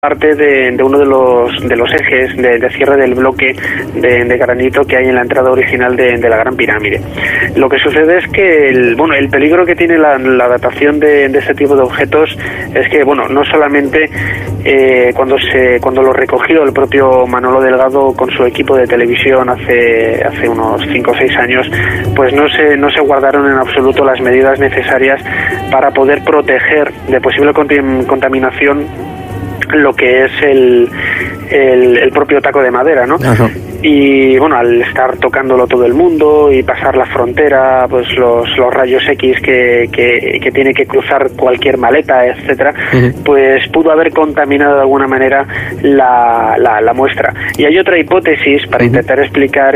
parte de uno de los ejes de cierre del bloque de granito que hay en la entrada original de la Gran Pirámide. Lo que sucede es que el peligro que tiene la datación de este tipo de objetos es que, no solamente cuando lo recogió el propio Manolo Delgado con su equipo de televisión hace unos 5 o 6 años, pues no se guardaron en absoluto las medidas necesarias para poder proteger de posible contaminación lo que es el propio taco de madera, ¿no? Ajá. Y al estar tocándolo todo el mundo y pasar la frontera, pues los rayos X que tiene que cruzar cualquier maleta, etcétera, pues pudo haber contaminado de alguna manera la muestra. Y hay otra hipótesis para intentar explicar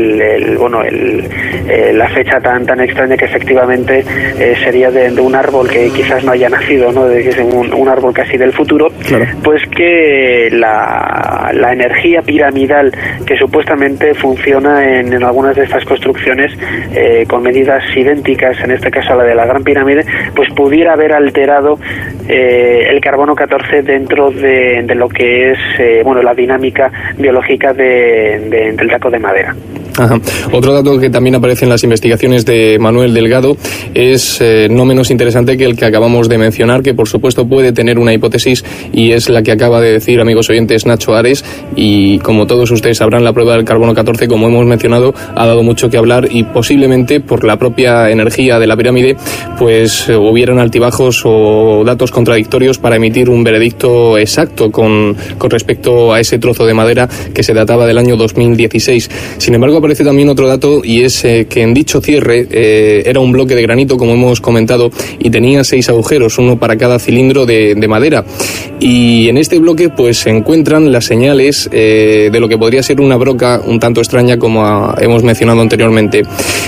la fecha tan extraña, que efectivamente sería de un árbol que quizás no haya nacido, ¿no? De que es un árbol casi del futuro. Claro. Pues que la energía piramidal que supuestamente funciona en algunas de estas construcciones con medidas idénticas, en este caso a la de la Gran Pirámide, pues pudiera haber alterado el carbono 14 dentro de lo que es la dinámica biológica del taco de madera. Ajá. Otro dato que también aparece en las investigaciones de Manuel Delgado es no menos interesante que el que acabamos de mencionar, que por supuesto puede tener una hipótesis, y es la que acaba de decir, amigos oyentes, Nacho Ares. Y como todos ustedes sabrán, la prueba del carbono 14, como hemos mencionado, ha dado mucho que hablar, y posiblemente por la propia energía de la pirámide pues hubieran altibajos o datos contradictorios para emitir un veredicto exacto con respecto a ese trozo de madera que se databa del año 2016. Sin embargo, aparece también otro dato, y es que en dicho cierre era un bloque de granito, como hemos comentado, y tenía 6 agujeros, uno para cada cilindro de madera. Y en este bloque pues se encuentran las señales de lo que podría ser una broca un tanto extraña, como hemos mencionado anteriormente.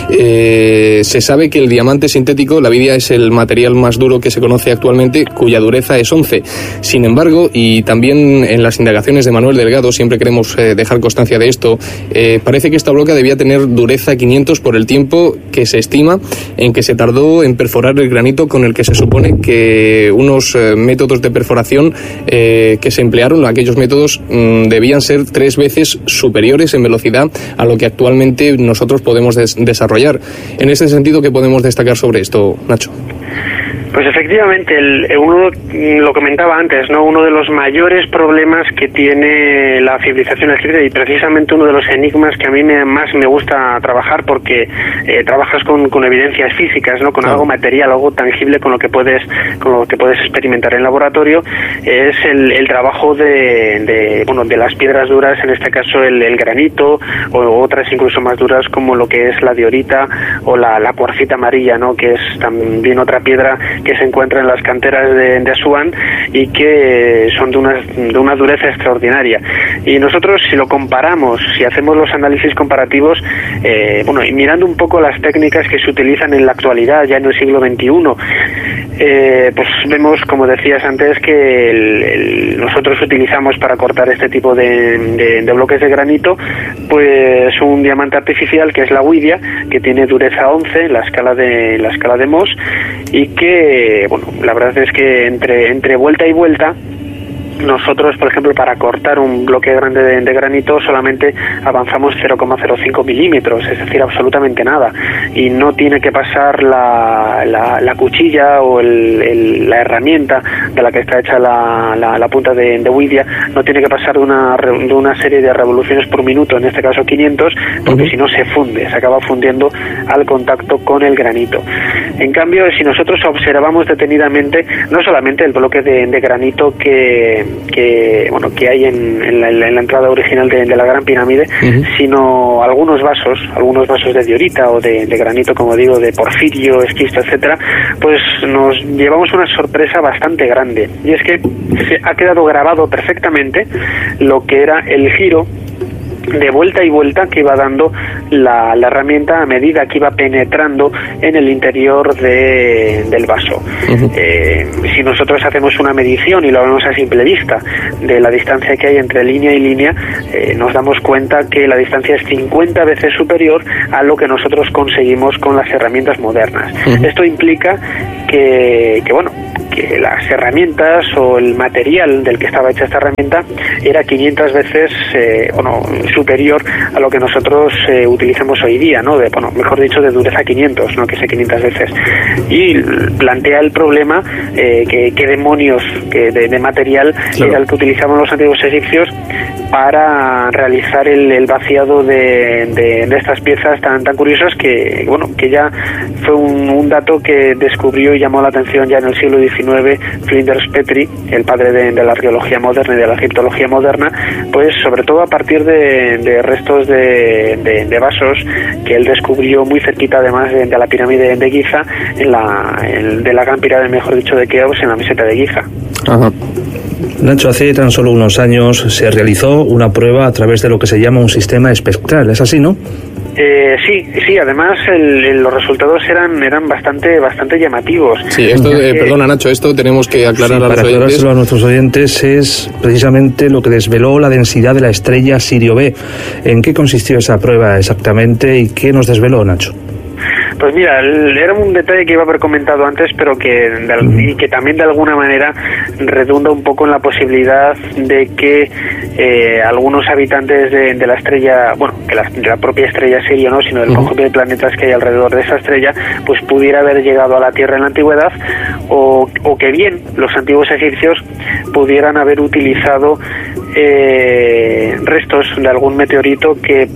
Se sabe que el diamante sintético, la vidia, es el material más duro que se conoce actualmente, cuya dureza es 11. Sin embargo, y también en las indagaciones de Manuel Delgado, siempre queremos dejar constancia de esto, parece que esta broca debía tener dureza 500 por el tiempo que se estima en que se tardó en perforar el granito, con el que se supone que unos métodos de perforación que se emplearon, aquellos métodos debían ser 3 veces superiores en velocidad a lo que actualmente nosotros podemos desarrollar. En ese sentido, ¿qué podemos destacar sobre esto, Nacho? Pues efectivamente, uno lo comentaba antes, ¿no? Uno de los mayores problemas que tiene la civilización egipcia, y precisamente uno de los enigmas que a mí más me gusta trabajar, porque trabajas con evidencias físicas, ¿no? Con algo material, algo tangible con lo que puedes experimentar en laboratorio, es el trabajo de las piedras duras, en este caso el granito, o otras incluso más duras como lo que es la diorita o la cuarcita amarilla, ¿no? Que es también otra piedra que se encuentra en las canteras de Asuán, y que son de una dureza extraordinaria. Y nosotros, si lo comparamos, si hacemos los análisis comparativos, y mirando un poco las técnicas que se utilizan en la actualidad, ya en el siglo XXI, pues vemos, como decías antes, que nosotros utilizamos para cortar este tipo de bloques de granito, pues un diamante artificial, que es la huidia, que tiene dureza 11, la escala de Mohs, y que la verdad es que entre vuelta y vuelta, nosotros, por ejemplo, para cortar un bloque grande de granito solamente avanzamos 0,05 milímetros, es decir, absolutamente nada, y no tiene que pasar la cuchilla o la herramienta de la que está hecha la punta de huidia, no tiene que pasar de una serie de revoluciones por minuto, en este caso 500, porque si no se funde, se acaba fundiendo al contacto con el granito. En cambio, si nosotros observamos detenidamente no solamente el bloque de granito que hay en la entrada original de la Gran Pirámide, sino algunos vasos de diorita o de granito, como digo, de porfirio, esquisto, etcétera, pues nos llevamos una sorpresa bastante grande, y es que se ha quedado grabado perfectamente lo que era el giro de vuelta y vuelta que iba dando la herramienta a medida que iba penetrando en el interior del vaso. Si nosotros hacemos una medición y lo vemos a simple vista de la distancia que hay entre línea y línea, nos damos cuenta que la distancia es 50 veces superior a lo que nosotros conseguimos con las herramientas modernas. Esto implica que las herramientas o el material del que estaba hecha esta herramienta era 500 veces superior a lo que nosotros utilizamos hoy día, ¿no? Mejor dicho, de dureza 500, no que sé 500 veces. Y plantea el problema qué demonios de material era el que utilizaban los antiguos egipcios para realizar el vaciado de estas piezas tan curiosas que ya fue un dato que descubrió y llamó la atención ya en el siglo XIX Flinders Petrie, el padre de la arqueología moderna y de la egiptología moderna, pues sobre todo a partir de restos de vasos que él descubrió muy cerquita además de la pirámide de Giza, de la gran pirámide, mejor dicho, de Keops, en la meseta de Giza. Ajá. Nacho, hace tan solo unos años se realizó una prueba a través de lo que se llama un sistema espectral, ¿es así, no? Sí, además los resultados eran bastante llamativos. Sí, esto, perdona Nacho, esto tenemos que aclarar a los oyentes. Para aclarárselo a nuestros oyentes, es precisamente lo que desveló la densidad de la estrella Sirio B. ¿En qué consistió esa prueba exactamente y qué nos desveló, Nacho? Pues mira, era un detalle que iba a haber comentado antes, pero que también de alguna manera redunda un poco en la posibilidad de que algunos habitantes de la estrella, de la propia estrella Sirio, no, sino del conjunto de planetas que hay alrededor de esa estrella, pues pudiera haber llegado a la Tierra en la antigüedad, o que bien los antiguos egipcios pudieran haber utilizado restos de algún meteorito que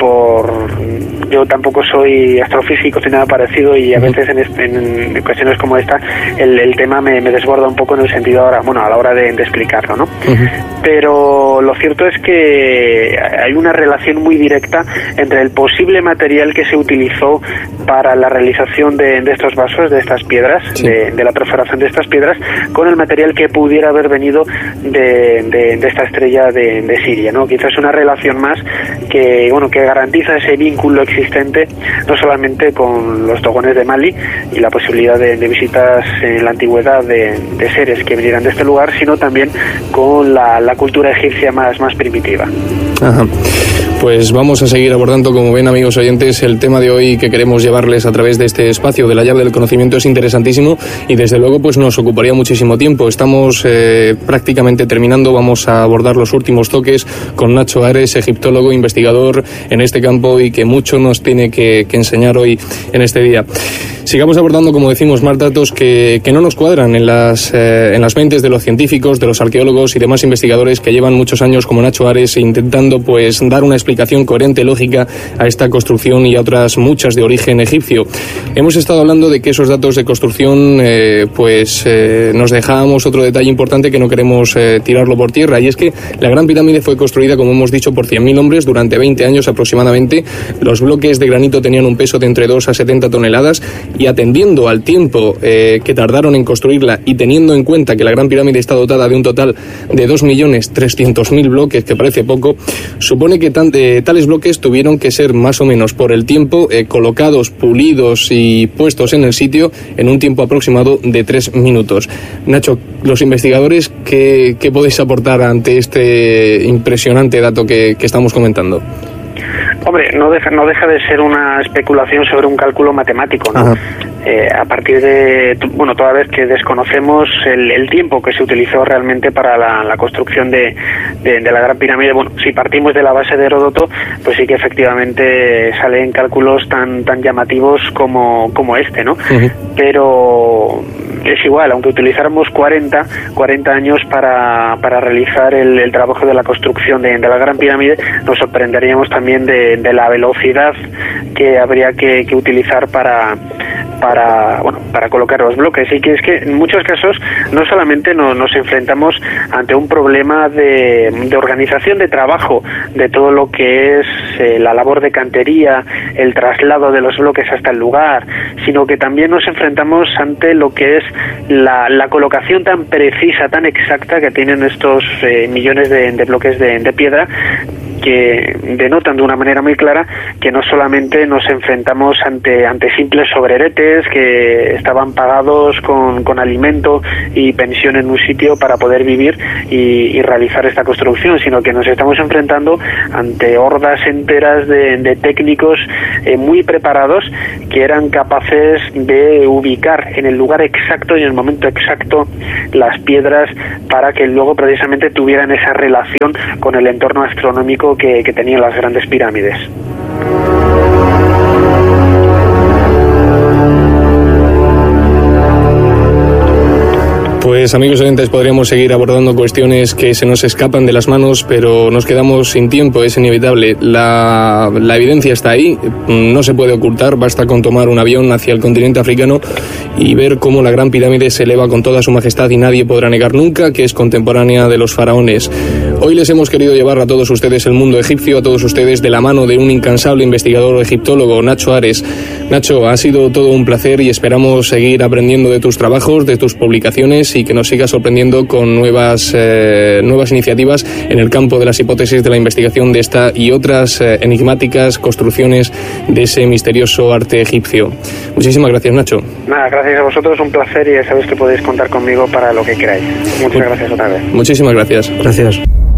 yo tampoco soy astrofísico ni nada parecido, y a veces en ocasiones como esta el tema me desborda un poco en el sentido a la hora de explicarlo, ¿no? Pero lo cierto es que hay una relación muy directa entre el posible material que se utilizó para la realización de estos vasos, de estas piedras, de la perforación de estas piedras, con el material que pudiera haber venido de esta estrella de Siria, ¿no? Quizás una relación más que garantiza ese vínculo existente, no solamente con los dogones de Mali y la posibilidad de visitas en la antigüedad de seres que vinieran de este lugar, sino también con la cultura egipcia más primitiva. Ajá. Pues vamos a seguir abordando, como ven, amigos oyentes, el tema de hoy que queremos llevarles a través de este espacio de la llave del conocimiento es interesantísimo y desde luego pues nos ocuparía muchísimo tiempo. Estamos prácticamente terminando, vamos a abordar los últimos toques con Nacho Ares, egiptólogo, investigador en este campo y que mucho nos tiene que enseñar hoy en este día. Sigamos abordando, como decimos, más datos que no nos cuadran en las mentes de los científicos, de los arqueólogos y demás investigadores que llevan muchos años como Nacho Ares intentando pues dar una explicación coherente, lógica a esta construcción y a otras muchas de origen egipcio. Hemos estado hablando de que esos datos de construcción nos dejábamos otro detalle importante que no queremos tirarlo por tierra, y es que la Gran Pirámide fue construida, como hemos dicho, por 100.000 hombres durante 20 años aproximadamente. Los bloques de granito tenían un peso de entre 2 a 70 toneladas y atendiendo al tiempo que tardaron en construirla y teniendo en cuenta que la Gran Pirámide está dotada de un total de 2.300.000 bloques, que parece poco, supone que tales bloques tuvieron que ser más o menos por el tiempo colocados, pulidos y puestos en el sitio en un tiempo aproximado de 3 minutos. Nacho, los investigadores, ¿qué podéis aportar ante este impresionante dato que estamos comentando? Hombre, no deja de ser una especulación sobre un cálculo matemático, ¿no? A partir de, toda vez que desconocemos el tiempo que se utilizó realmente para la construcción de la Gran Pirámide, si partimos de la base de Heródoto, pues sí que efectivamente salen cálculos tan llamativos como este, ¿no? Pero es igual, aunque utilizáramos 40 años para realizar el trabajo de la construcción de la Gran Pirámide, nos sorprenderíamos también de la velocidad que habría que utilizar para colocar los bloques. Y que es que en muchos casos no solamente nos enfrentamos ante un problema de organización de trabajo, de todo lo que es la labor de cantería, el traslado de los bloques hasta el lugar, sino que también nos enfrentamos ante lo que es la colocación tan precisa, tan exacta que tienen estos millones de bloques de piedra, que denotan de una manera muy clara que no solamente nos enfrentamos ante simples sobreretes que estaban pagados con alimento y pensión en un sitio para poder vivir y realizar esta construcción, sino que nos estamos enfrentando ante hordas enteras de técnicos muy preparados que eran capaces de ubicar en el lugar exacto y en el momento exacto las piedras para que luego precisamente tuvieran esa relación con el entorno astronómico que tenían las grandes pirámides. Pues amigos oyentes, podríamos seguir abordando cuestiones que se nos escapan de las manos, pero nos quedamos sin tiempo, es inevitable. La evidencia está ahí, no se puede ocultar, basta con tomar un avión hacia el continente africano y ver cómo la Gran Pirámide se eleva con toda su majestad y nadie podrá negar nunca que es contemporánea de los faraones. Hoy les hemos querido llevar a todos ustedes el mundo egipcio, a todos ustedes de la mano de un incansable investigador egiptólogo, Nacho Ares. Nacho, ha sido todo un placer y esperamos seguir aprendiendo de tus trabajos, de tus publicaciones y que nos sigas sorprendiendo con nuevas iniciativas en el campo de las hipótesis de la investigación de esta y otras enigmáticas construcciones de ese misterioso arte egipcio. Muchísimas gracias, Nacho. Nada, gracias a vosotros, un placer y ya sabéis que podéis contar conmigo para lo que queráis. Muchas gracias otra vez. Muchísimas gracias. Gracias.